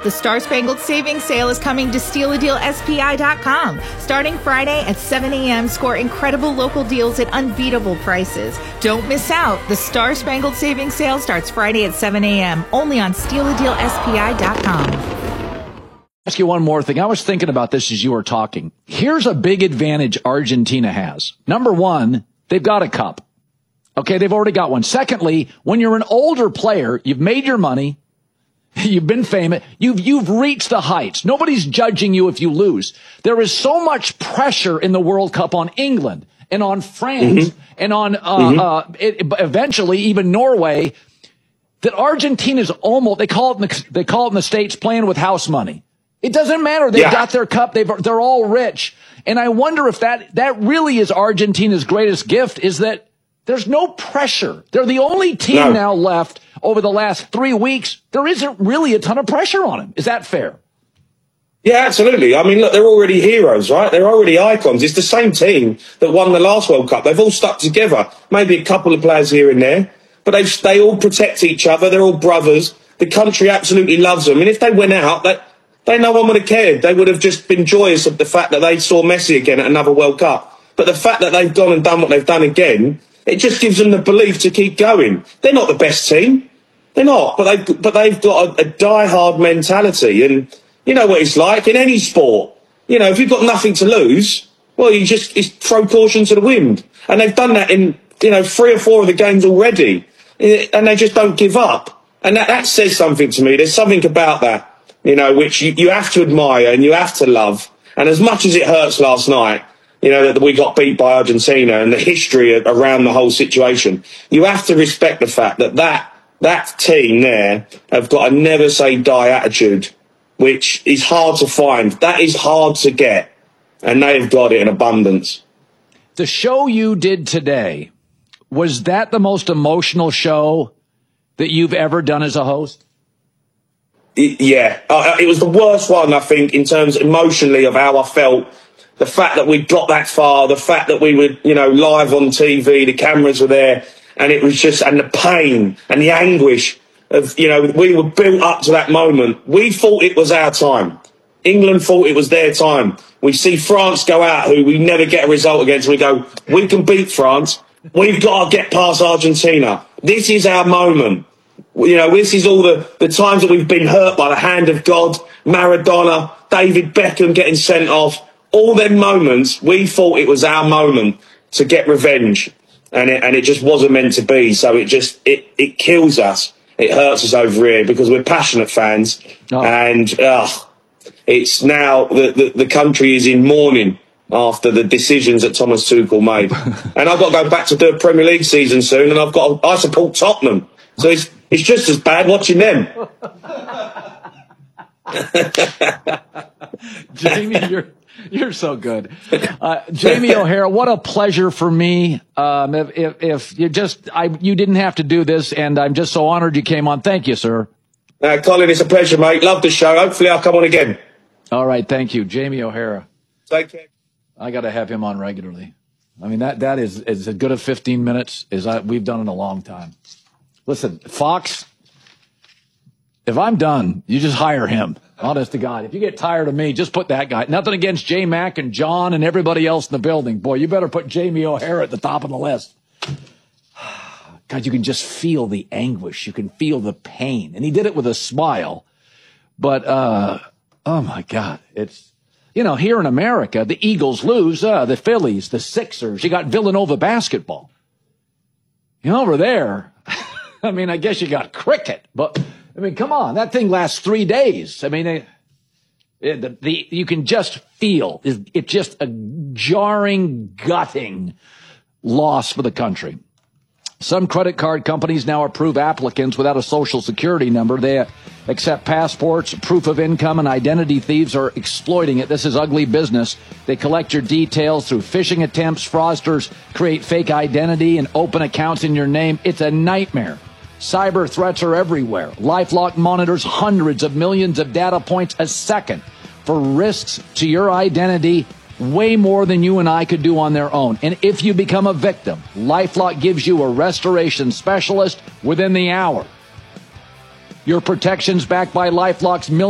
The Star Spangled Savings Sale is coming to StealADealSPI.com. Starting Friday at 7 a.m., score incredible local deals at unbeatable prices. Don't miss out. The Star Spangled Savings Sale starts Friday at 7 a.m., only on StealADealSPI.com. Ask you one more thing. I was thinking about this as you were talking. Here's a big advantage Argentina has. Number one, they've got a cup. Okay, they've already got one. Secondly, when you're an older player, you've made your money. You've been famous. You've reached the heights. Nobody's judging you if you lose. There is so much pressure in the World Cup on England and on France and on eventually even Norway that Argentina's almost, they call it in the States, playing with house money. It doesn't matter. They've got their cup. They're all rich. And I wonder if that really is Argentina's greatest gift, is that there's no pressure. They're the only team now left over the last 3 weeks. There isn't really a ton of pressure on them. Is that fair? Yeah, absolutely. I mean, look, they're already heroes, right? They're already icons. It's the same team that won the last World Cup. They've all stuck together. Maybe a couple of players here and there, but they all protect each other. They're all brothers. The country absolutely loves them. And if they went out, no one would have cared. They would have just been joyous of the fact that they saw Messi again at another World Cup. But the fact that they've gone and done what they've done again, it just gives them the belief to keep going. They're not the best team. They're not, but they've got a die-hard mentality. And you know what it's like in any sport. You know, if you've got nothing to lose, well, you just throw caution to the wind. And they've done that in, 3 or 4 of the games already. And they just don't give up. And that says something to me. There's something about that, which you have to admire and you have to love. And as much as it hurts last night, that we got beat by Argentina and the history around the whole situation, you have to respect the fact that team there have got a never say die attitude, which is hard to find. That is hard to get. And they've got it in abundance. The show you did today, was that the most emotional show that you've ever done as a host? Yeah. It was the worst one, I think, in terms emotionally of how I felt. The fact that we got that far, the fact that we were, live on TV, the cameras were there, and it was just, and the pain and the anguish of, we were built up to that moment. We thought it was our time. England thought it was their time. We see France go out, who we never get a result against, and we go, we can beat France. We've got to get past Argentina. This is our moment. This is all the times that we've been hurt by the hand of God, Maradona, David Beckham getting sent off. All them moments, we thought it was our moment to get revenge, and it just wasn't meant to be. So it kills us. It hurts us over here because we're passionate fans, and it's now the country is in mourning after the decisions that Thomas Tuchel made. And I've got to go back to do a Premier League season soon, and I support Tottenham, so it's just as bad watching them. Jamie, you're so good. Jamie O'Hara, what a pleasure for me. If you didn't have to do this, and I'm just so honored you came on. Thank you, sir. Colin, it's a pleasure, mate. Love the show. Hopefully I'll come on again. All right. Thank you. Jamie O'Hara. Take care. I got to have him on regularly. I mean, that is as good as 15 minutes as we've done in a long time. Listen, Fox, if I'm done, you just hire him. Honest to God. If you get tired of me, just put that guy. Nothing against J Mac and John and everybody else in the building. Boy, you better put Jamie O'Hara at the top of the list. God, you can just feel the anguish. You can feel the pain. And he did it with a smile. But, oh my God. It's, here in America, the Eagles lose, the Phillies, the Sixers. You got Villanova basketball. Over there, I mean, I guess you got cricket, but I mean, come on, that thing lasts 3 days. I mean, you can just feel it's just a jarring, gutting loss for the country. Some credit card companies now approve applicants without a social security number. They accept passports, proof of income, and identity thieves are exploiting it. This is ugly business. They collect your details through phishing attempts. Fraudsters create fake identity and open accounts in your name. It's a nightmare. Cyber threats are everywhere. LifeLock monitors hundreds of millions of data points a second for risks to your identity, way more than you and I could do on their own. And if you become a victim, LifeLock gives you a restoration specialist within the hour. Your protection's backed by LifeLock's